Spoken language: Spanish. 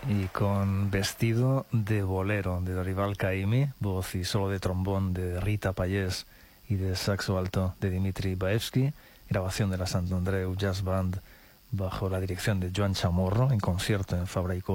y con Vestido de bolero de Dorival Caymmi, voz y solo de trombón de Rita Payés y de saxo alto de Dimitri Baevsky, grabación de la Sant Andreu Jazz Band bajo la dirección de Joan Chamorro en concierto en Fabra y